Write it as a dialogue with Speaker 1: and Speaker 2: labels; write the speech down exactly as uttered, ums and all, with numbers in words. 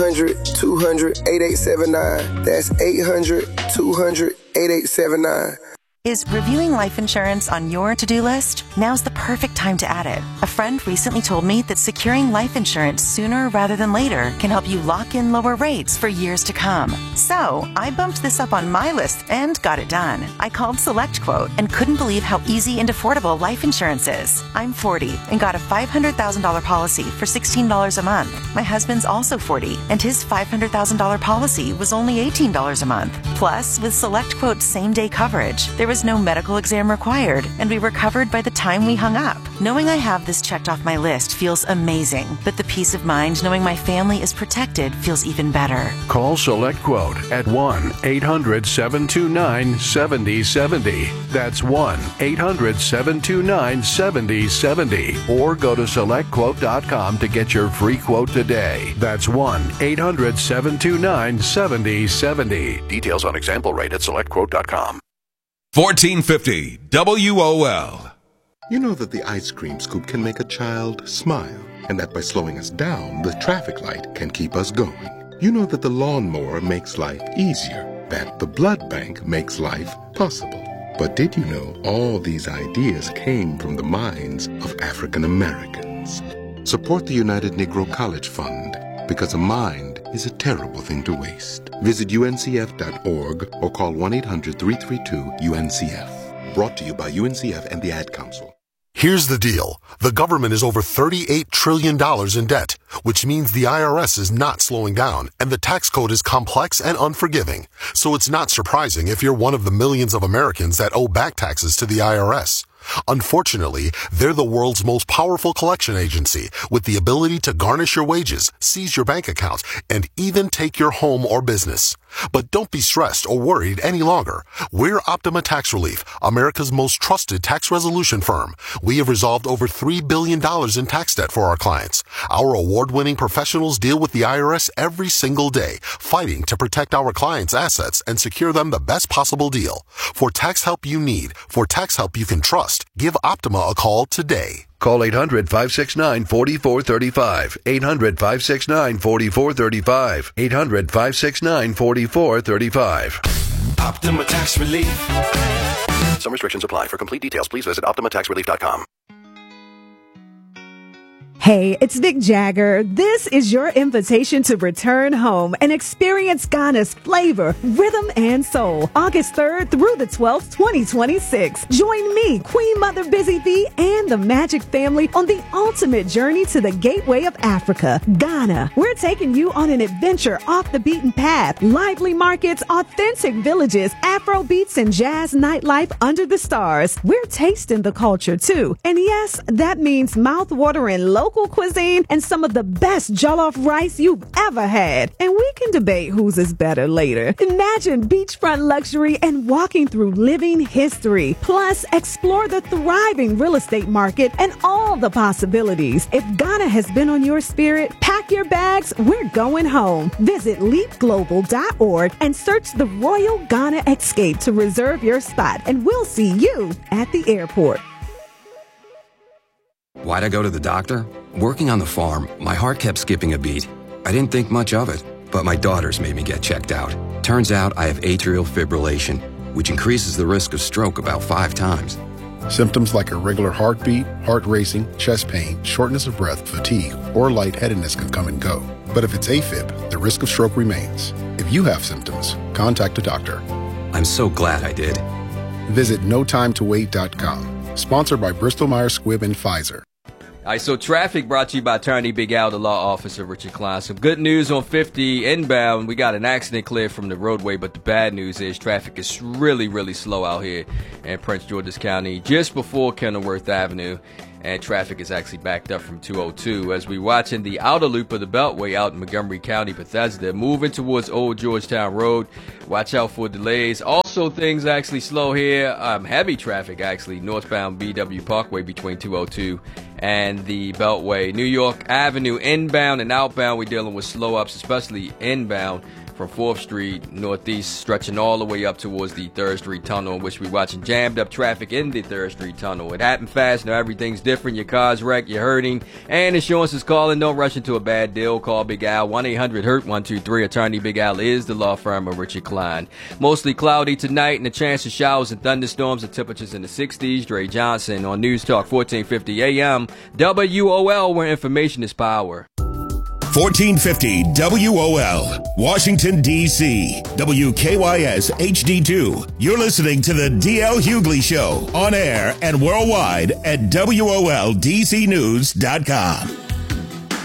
Speaker 1: eight hundred, two hundred, eighty-eight seventy-nine. That's eight hundred, two hundred, eighty-eight seventy-nine.
Speaker 2: Is reviewing life insurance on your to-do list? Now's the perfect time to add it. A friend recently told me that securing life insurance sooner rather than later can help you lock in lower rates for years to come. So, I bumped this up on my list and got it done. I called SelectQuote and couldn't believe how easy and affordable life insurance is. I'm forty and got a five hundred thousand dollars policy for sixteen dollars a month. My husband's also forty and his five hundred thousand dollars policy was only eighteen dollars a month. Plus, with SelectQuote's same-day coverage, there was no medical exam required, and we were covered by the time we hung up. Knowing I have this checked off my list feels amazing, but the peace of mind knowing my family is protected feels even better.
Speaker 3: Call SelectQuote at one eight hundred, seven two nine, seven zero seven zero. That's one eight hundred, seven two nine, seven zero seven zero. Or go to select quote dot com to get your free quote today. That's one eight hundred, seven two nine, seven zero seven zero. Details on example rate at select quote dot com.
Speaker 4: fourteen fifty W O L.
Speaker 5: You know that the ice cream scoop can make a child smile, and that by slowing us down, the traffic light can keep us going. You know that the lawnmower makes life easier, that the blood bank makes life possible. But did you know all these ideas came from the minds of African Americans? Support the United Negro College Fund, because a mind is a terrible thing to waste. Visit U N C F dot org or call one eight hundred, three three two, U N C F. Brought to you by U N C F and the Ad Council.
Speaker 6: Here's the deal. The government is over thirty-eight trillion dollars in debt, which means the I R S is not slowing down, and the tax code is complex and unforgiving. So it's not surprising if you're one of the millions of Americans that owe back taxes to the I R S. Unfortunately, they're the world's most powerful collection agency, with the ability to garnish your wages, seize your bank accounts, and even take your home or business. But don't be stressed or worried any longer. We're Optima Tax Relief, America's most trusted tax resolution firm. We have resolved over three billion dollars in tax debt for our clients. Our award-winning professionals deal with the I R S every single day, fighting to protect our clients' assets and secure them the best possible deal. For tax help you need, for tax help you can trust, give Optima a call today.
Speaker 3: Call eight hundred, five six nine, four four three five. eight hundred, five six nine, four four three five. eight hundred, five six nine, four four three five.
Speaker 4: Optima Tax Relief.
Speaker 3: Some restrictions apply. For complete details, please visit optima tax relief dot com.
Speaker 7: Hey, it's Vic Jagger. This is your invitation to return home and experience Ghana's flavor, rhythm, and soul. August third through the twelfth, twenty twenty-six. Join me, Queen Mother Busy Bee, and the Magic Family on the ultimate journey to the gateway of Africa, Ghana. We're taking you on an adventure off the beaten path. Lively markets, authentic villages, Afro beats, and jazz nightlife under the stars. We're tasting the culture, too. And yes, that means mouth-watering local cuisine and some of the best jollof rice you've ever had. And we can debate whose is better later. Imagine beachfront luxury and walking through living history. Plus, explore the thriving real estate market and all the possibilities. If Ghana has been on your spirit, pack your bags. We're going home. Visit leap global dot org and search the Royal Ghana Escape to reserve your spot. And we'll see you at the airport.
Speaker 8: Why'd I go to the doctor? Working on the farm, my heart kept skipping a beat. I didn't think much of it, but my daughters made me get checked out. Turns out I have atrial fibrillation, which increases the risk of stroke about five times.
Speaker 9: Symptoms like irregular heartbeat, heart racing, chest pain, shortness of breath, fatigue, or lightheadedness can come and go. But if it's AFib, the risk of stroke remains. If you have symptoms, contact a doctor.
Speaker 8: I'm so glad I did.
Speaker 9: Visit no time to wait dot com. Sponsored by Bristol Myers Squibb and Pfizer.
Speaker 10: All right, so traffic brought to you by Attorney Big Al, the law officer, Richard Klein. Some good news on fifty inbound. We got an accident cleared from the roadway, but the bad news is traffic is really, really slow out here in Prince George's County, just before Kenilworth Avenue. And traffic is actually backed up from two oh two as we watching the outer loop of the Beltway out in Montgomery County, Bethesda, moving towards Old Georgetown Road. Watch out for delays. Also, things actually slow here. Um, heavy traffic, actually, northbound B W Parkway between two oh two and the Beltway. New York Avenue inbound and outbound, we're dealing with slow ups, especially inbound from fourth Street Northeast, stretching all the way up towards the third Street Tunnel, in which we're watching jammed up traffic in the third Street Tunnel. It happened fast. Now everything's different, your car's wrecked, you're hurting, and insurance is calling, don't rush into a bad deal. Call Big Al, one eight hundred hurt one two three. Attorney Big Al is the law firm of Richard Klein. Mostly cloudy tonight and a chance of showers and thunderstorms and temperatures in the sixties. Dre Johnson on News Talk fourteen fifty A M W O L, where information is power.
Speaker 11: fourteen fifty W O L, Washington, D C W K Y S H D two. You're listening to the D L Hughley Show on air and worldwide at W O L D C news dot com.